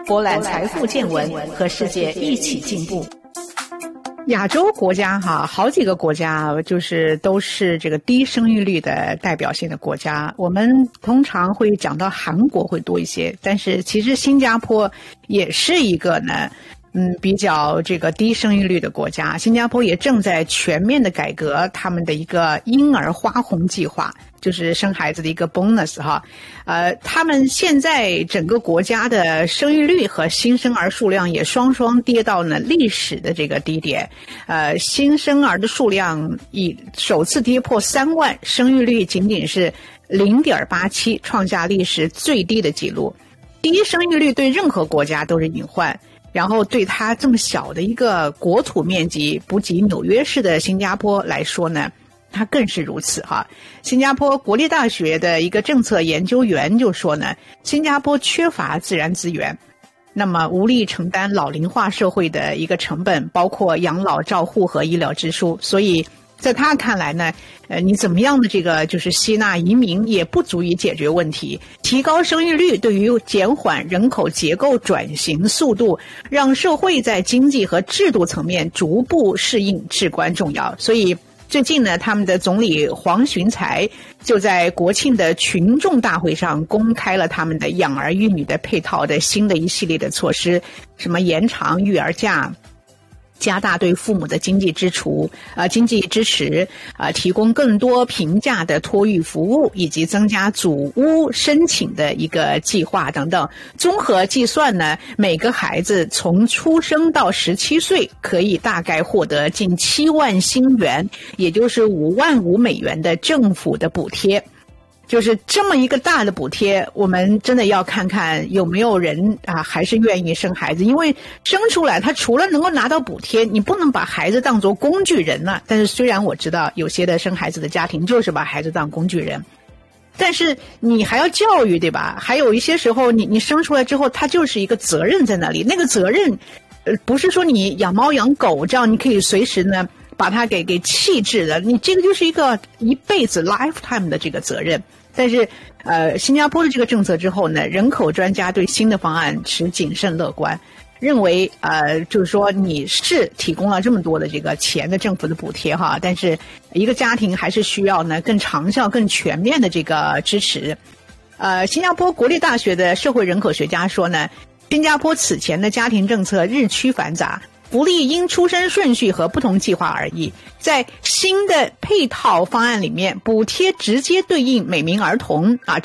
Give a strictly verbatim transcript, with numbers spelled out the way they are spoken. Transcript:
博览财富见闻，和世界一起进步。亚洲国家哈，好几个国家就是都是这个低生育率的代表性的国家。我们通常会讲到韩国会多一些，但是其实新加坡也是一个呢，嗯，比较这个低生育率的国家。新加坡也正在全面的改革他们的一个婴儿花红计划，就是生孩子的一个 bonus 哈。呃，他们现在整个国家的生育率和新生儿数量也双双跌到了历史的这个低点。呃，新生儿的数量以首次跌破三万，生育率仅仅是 零点八七， 创下历史最低的记录。低生育率对任何国家都是隐患，然后对它这么小的一个国土面积不及纽约市的新加坡来说呢，它更是如此哈。新加坡国立大学的一个政策研究员就说呢，新加坡缺乏自然资源，那么无力承担老龄化社会的一个成本，包括养老照护和医疗支出。所以在他看来呢，呃，你怎么样的这个就是吸纳移民也不足以解决问题。提高生育率对于减缓人口结构转型速度，让社会在经济和制度层面逐步适应至关重要。所以最近呢，他们的总理黄循财就在国庆的群众大会上公开了他们的养儿育女的配套的新的一系列的措施，什么延长育儿假，加大对父母的经济支出呃经济支持呃提供更多平价的托育服务，以及增加祖屋申请的一个计划等等。综合计算呢，每个孩子从出生到十七岁可以大概获得近七万新元，也就是五万五美元的政府的补贴。就是这么一个大的补贴，我们真的要看看有没有人啊还是愿意生孩子。因为生出来他除了能够拿到补贴，你不能把孩子当作工具人了。但是虽然我知道有些的生孩子的家庭就是把孩子当工具人，但是你还要教育，对吧？还有一些时候你你生出来之后，他就是一个责任在那里。那个责任呃不是说你养猫养狗这样你可以随时呢把它给给弃置的，你这个就是一个一辈子 lifetime 的这个责任。但是呃，新加坡的这个政策之后呢，人口专家对新的方案持谨慎乐观，认为呃，就是说你是提供了这么多的这个钱的政府的补贴哈，但是一个家庭还是需要呢更长效更全面的这个支持。呃，新加坡国立大学的社会人口学家说呢，新加坡此前的家庭政策日趋繁杂，福利因出生顺序和不同计划而异，在新的配套方案里面，补贴直接对应每名儿童啊。